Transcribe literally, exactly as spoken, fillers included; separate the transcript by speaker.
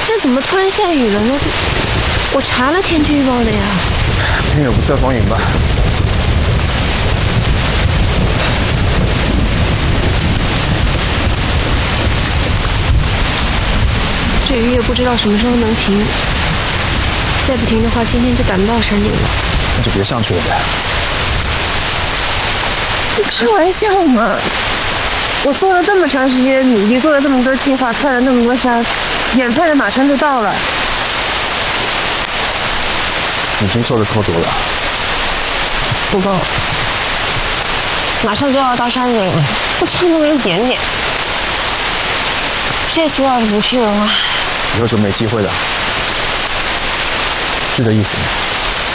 Speaker 1: 这怎么突然下雨了呢？我查了天气预报的呀。
Speaker 2: 天有不测风云吧？
Speaker 1: 这雨也不知道什么时候能停，再不停的话，今天就赶不到山顶了。
Speaker 2: 那就别上去了呗。
Speaker 1: 你开玩笑嘛！我做了这么长时间努力，做了这么多计划，看了那么多山，眼看着马上就到了。
Speaker 2: 已经做的够多了。
Speaker 1: 不够，马上就要到山顶了，就差那么一点点。这次要是不去的话，
Speaker 2: 以后就没机会了。是这意思吗？